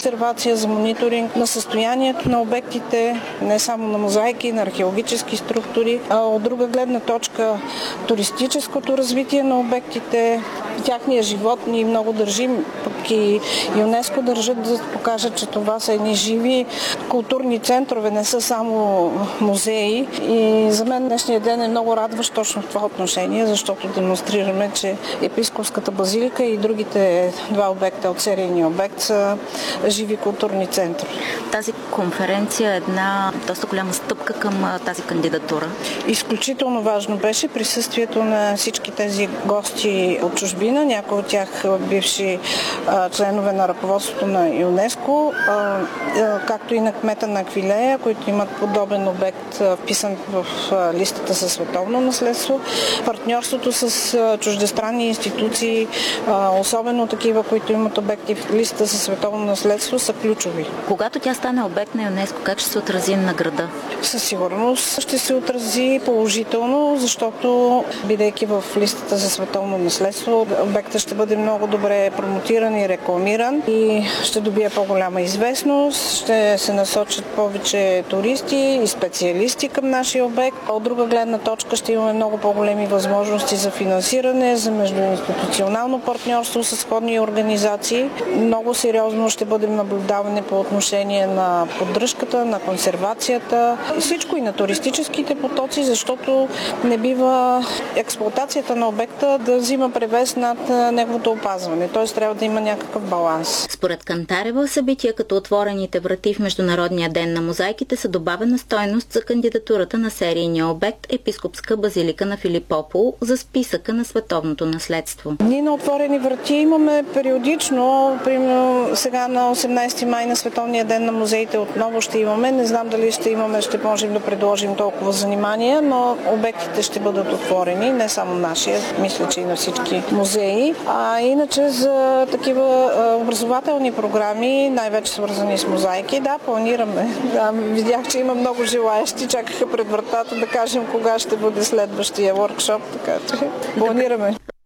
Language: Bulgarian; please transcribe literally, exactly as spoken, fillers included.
консервация, за мониторинг на състоянието на обектите, не само на мозайки, на археологически структури. А от друга гледна точка, туристическото развитие на обектите, тяхния живот ние много държим, пък и ЮНЕСКО държат да покажат, че това са едни живи културни центрове, не са само музеи. И за мен днешния ден е много радващ точно в това отношение, защото демонстрираме, че Епископската базилика и другите два обекта от серийния обект са живи културни центрове. Тази конференция е една доста голяма стъпка към тази кандидатура. Изключително важно беше присъствието на всички тези гости от чужбина, някои от тях бивши а, членове на ръководството на ЮНЕСКО, а, а, както и на кмета на Аквилея, които имат подобен обект а, вписан в а, листата за световно наследство. Партньорството с а, чуждестранни институции, а, особено такива, които имат обекти в листата за световно наследство, са ключови. Когато тя стане обект на ЮНЕСКО, как ще се отрази на града? Със сигурност ще се отрази положително, защото бидейки в листата за световно наследство, обектът ще бъде много добре промотиран и рекламиран и ще добие по-голяма известност, ще се насочат повече туристи и специалисти към нашия обект. От друга гледна точка ще имаме много по-големи възможности за финансиране, за междуинституционално партньорство с сходни организации. Много сериозно ще бъдем наблюдавани по отношение на поддръжката, на консервацията и всичко и на туристическите потоци, защото не бива експлоатацията на обекта да взима превес над неговото опазване. Т.е. трябва да има някакъв баланс. Според Кантарева, събития като отворените врати в Международния ден на мозайките са добавена стойност за кандидатурата на серийния обект Епископска базилика на Филипопол за списъка на световното наследство. Ние на отворени врати имаме периодично, примерно сега на осемнайсети май на Световния ден на музеите отново ще имаме. Не знам дали ще имаме, ще можем да предложим толкова занимания, но обектите ще бъдат отворени, не само нашия, мисля, че и на всички музеи. А иначе за такива образователни програми, най-вече свързани с мозайки, да, планираме. Да, видях, че има много желаящи, чакаха пред вратата да кажем кога ще бъде следващия воркшоп, така че планираме.